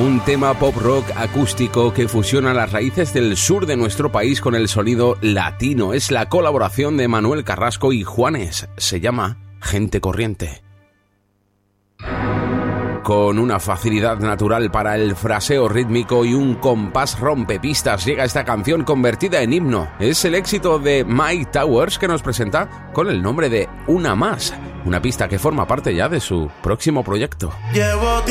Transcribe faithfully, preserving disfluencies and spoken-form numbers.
Un tema pop rock acústico que fusiona las raíces del sur de nuestro país con el sonido latino. Es la colaboración de Manuel Carrasco y Juanes. Se llama Gente Corriente. Con una facilidad natural para el fraseo rítmico y un compás rompepistas llega esta canción convertida en himno. Es el éxito de Mike Towers, que nos presenta con el nombre de Una Más, una pista que forma parte ya de su próximo proyecto. Llevo